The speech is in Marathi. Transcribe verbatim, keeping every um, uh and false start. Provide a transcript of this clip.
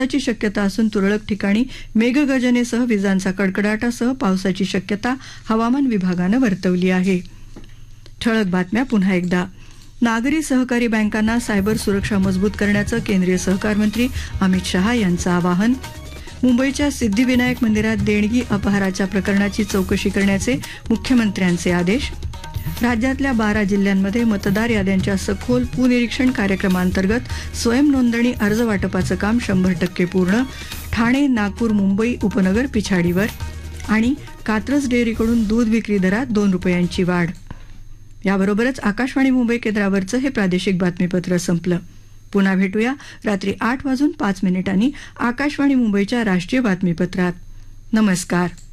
ची शक्यता असून तुरळक ठिकाणी मेघगर्जनेसह विजांचा कडकडाटासह पावसाची शक्यता हवामान विभागानं वर्तवली आहे. ठळक बातम्या पुन्हा एकदा. नागरी सहकारी बँकांना सायबर सुरक्षा मजबूत करण्याचं केंद्रीय सहकार मंत्री अमित शहा यांचं आवाहन. मुंबईच्या सिद्धिविनायक मंदिरात देणगी अपहाराच्या प्रकरणाची चौकशी करण्याचे मुख्यमंत्र्यांचे आदेश. राज्यातल्या बारा जिल्ह्यांमध्ये मतदार याद्यांच्या सखोल पुनरीक्षण कार्यक्रमांतर्गत स्वयंनोंदणी अर्ज वाटपाचं काम शंभर टक्के पूर्ण. ठाणे, नागपूर, मुंबई उपनगर पिछाडीवर. आणि कात्रज डेअरीकडून दूध विक्री दरात दोन रुपयांची वाढ. याबरोबरच आकाशवाणी मुंबई केंद्रावरचं हे प्रादेशिक बातमीपत्र संपलं. पुन्हा भेटूया रात्री आठ वाजून पाच मिनिटांनी आकाशवाणी मुंबईच्या राष्ट्रीय बातमीपत्रात. नमस्कार.